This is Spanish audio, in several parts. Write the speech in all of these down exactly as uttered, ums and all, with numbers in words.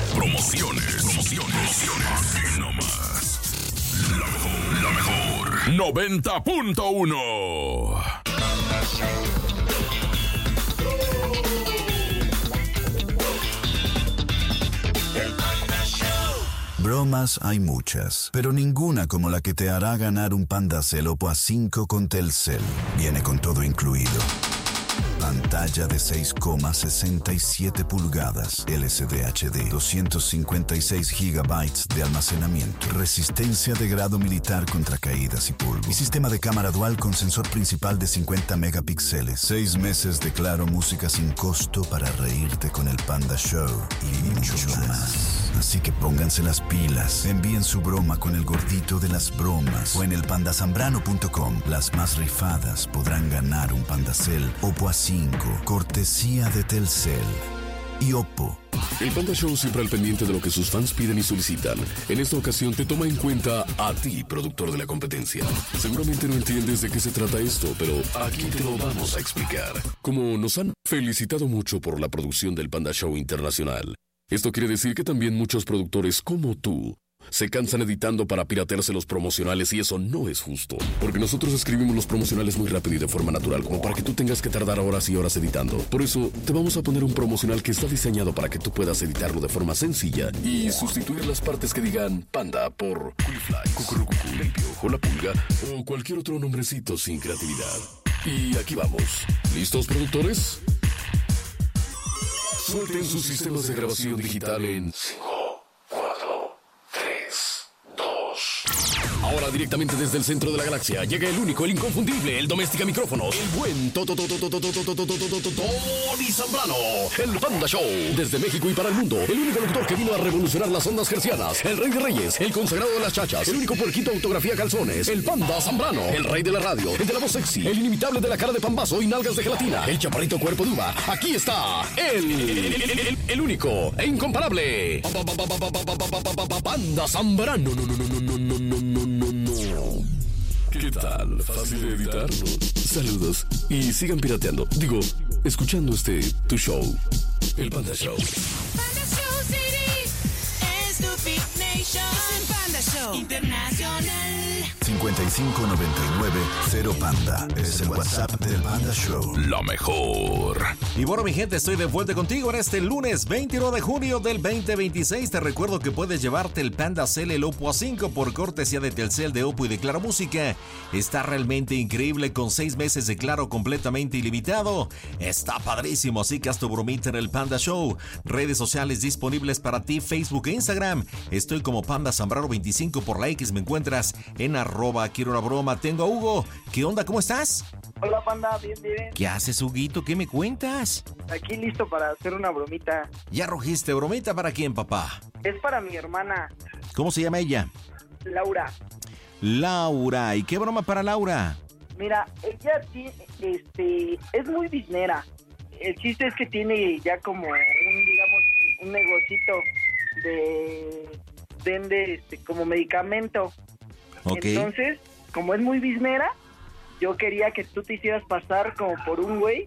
Promociones. Promociones. Aquí nomás. La mejor. La mejor. noventa punto uno. Bromas hay muchas, pero ninguna como la que te hará ganar un Pandacel Oppo A cinco con Telcel. Viene con todo incluido. Pantalla de seis coma sesenta y siete pulgadas, L C D H D, doscientos cincuenta y seis gigabytes de almacenamiento, resistencia de grado militar contra caídas y polvo, y sistema de cámara dual con sensor principal de cincuenta megapíxeles, seis meses de Claro Música sin costo para reírte con el Panda Show y mucho más. Así que pónganse las pilas, envíen su broma con el gordito de las bromas o en el panda zambrano punto com. Las más rifadas podrán ganar un Pandacel Oppo A cinco, cortesía de Telcel y Oppo. El Panda Show siempre al pendiente de lo que sus fans piden y solicitan. En esta ocasión te toma en cuenta a ti, productor de la competencia. Seguramente no entiendes de qué se trata esto, pero aquí te lo vamos a explicar. Como nos han felicitado mucho por la producción del Panda Show Internacional, esto quiere decir que también muchos productores como tú se cansan editando para piratearse los promocionales y eso no es justo. Porque nosotros escribimos los promocionales muy rápido y de forma natural, como para que tú tengas que tardar horas y horas editando. Por eso te vamos a poner un promocional que está diseñado para que tú puedas editarlo de forma sencilla y sustituir las partes que digan Panda por Culifly, Cucurucucu, el Piojo, la Pulga o cualquier otro nombrecito sin creatividad. Y aquí vamos. ¿Listos, productores? Suelten sus sistemas de grabación digital en cinco, cuatro, tres, dos. Ahora directamente desde el centro de la galaxia llega el único, el inconfundible, el doméstica micrófono, el buen Tony Zambrano, el Panda Show. Desde México y para el mundo, el único locutor que vino a revolucionar las ondas hercianas, el rey de reyes, el consagrado de las chachas, el único puerquito autografía calzones, el Panda Zambrano, el rey de la radio, el de la voz sexy, el inimitable de la cara de pambazo y nalgas de gelatina, el chaparrito cuerpo de uva. Aquí está, el, el, el, el, el único e incomparable Panda Zambrano. No, no, no, no, no, no, no, no, no, no. ¿Qué tal? ¿Fácil de editar? Saludos y sigan pirateando. Digo, escuchando este, tu show, el Panda Show. Panda Show City, Stupid Nation, es el Panda Show Internacional. cincuenta y cinco noventa y nueve cero Panda es el WhatsApp del Panda Show. La mejor. Y bueno, mi gente, estoy de vuelta contigo en este lunes veintiuno de junio del veinte veintiséis. Te recuerdo que puedes llevarte el Pandacel, el Oppo A cinco por cortesía de Telcel, de Oppo y de Claro Música. Está realmente increíble con seis meses de Claro completamente ilimitado. Está padrísimo, así que haz tu bromita en el Panda Show. Redes sociales disponibles para ti, Facebook e Instagram. Estoy como Panda Zambrano veinticinco por la X, me encuentras en arroba quiero una broma. Tengo a Hugo. ¿Qué onda? ¿Cómo estás? Hola, Panda, bien, bien. ¿Qué haces, Huguito? ¿Qué me cuentas? Aquí listo para hacer una bromita. ¿Ya rugiste bromita para quién, papá? Es para mi hermana, ¿Cómo se llama ella? Laura. Laura. ¿Y qué broma para Laura? Mira, ella tiene, este, es muy biznera. El chiste es que tiene ya como un, digamos, un negocito de vende este como medicamento. Okay. Entonces, como es muy biznera, yo quería que tú te hicieras pasar como por un güey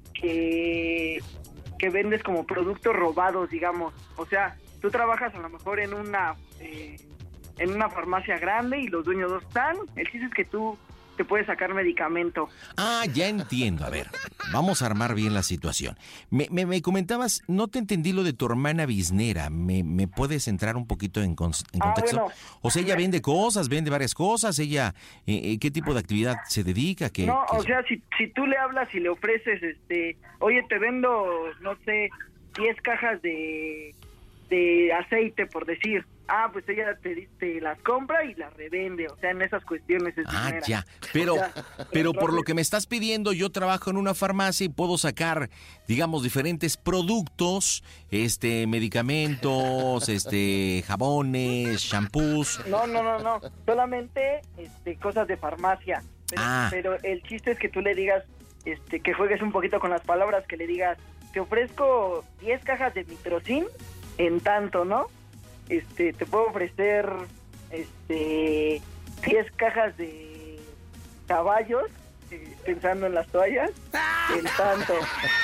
que, que vendes como productos robados, digamos. O sea, tú trabajas a lo mejor en una eh, en una farmacia grande y los dueños no están. El chiste es que tú te puedes sacar medicamento. Ah, ya entiendo. A ver, vamos a armar bien la situación. Me, me, me comentabas, no te entendí lo de tu hermana biznera. ¿Me, me puedes entrar un poquito en, con, en Ah, contexto? bueno. O sea, ella vende cosas, vende varias cosas. Ella, eh, ¿qué tipo de actividad se dedica? ¿Qué, No, qué o es? sea, si, si tú le hablas y le ofreces, este, oye, te vendo, no sé, diez cajas de, de aceite, por decir. Ah, pues ella te, te las compra y las revende, o sea, en esas cuestiones es Ah, biznera. ya. Pero, O sea, pero por lo entonces- que me estás pidiendo, yo trabajo en una farmacia y puedo sacar, digamos, diferentes productos, este, medicamentos, este, jabones, shampoos. No, no, no, no, solamente este, cosas de farmacia. Pero, Ah. pero el chiste es que tú le digas, este, que juegues un poquito con las palabras, que le digas, te ofrezco diez cajas de Mitrocin en tanto, ¿no? Este, te puedo ofrecer, este, diez cajas de caballos eh, pensando en las toallas, el tanto.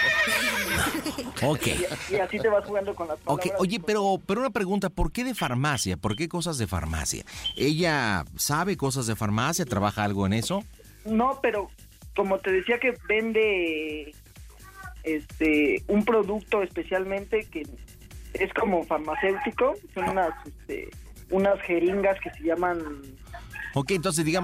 Ok. Y, y así te vas jugando con las palabras. Ok, oye, pero, pero una pregunta, ¿por qué de farmacia? ¿Por qué cosas de farmacia? ¿Ella sabe cosas de farmacia? ¿Trabaja algo en eso? No, pero como te decía que vende este un producto especialmente que es como farmacéutico, son unas este, unas jeringas que se llaman... Ok, entonces digamos